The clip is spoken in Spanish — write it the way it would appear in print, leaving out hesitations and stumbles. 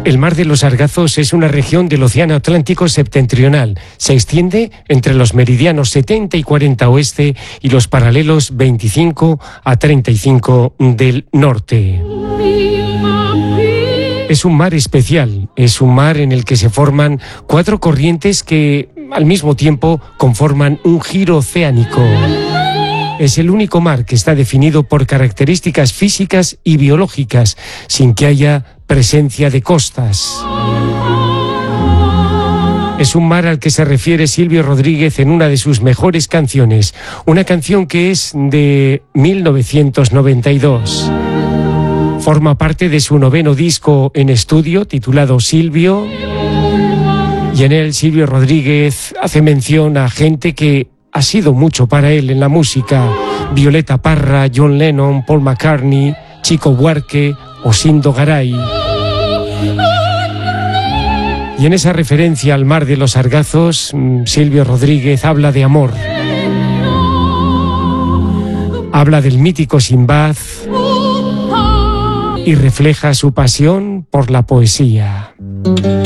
El Mar de los Sargazos es una región del Océano Atlántico septentrional. Se extiende entre los meridianos 70 y 40 oeste y los paralelos 25 a 35 del norte. Es un mar especial, es un mar en el que se forman 4 corrientes que al mismo tiempo conforman un giro oceánico. Es el único mar que está definido por características físicas y biológicas, sin que haya presencia de costas. Es un mar al que se refiere Silvio Rodríguez en una de sus mejores canciones, una canción que es de 1992. Forma parte de su 9º disco en estudio, titulado Silvio, y en él Silvio Rodríguez hace mención a gente que ha sido mucho para él en la música: Violeta Parra, John Lennon, Paul McCartney, Chico Buarque o Sindo Garay. Y en esa referencia al Mar de los Sargazos, Silvio Rodríguez habla de amor. Habla del mítico Sinbad y refleja su pasión por la poesía.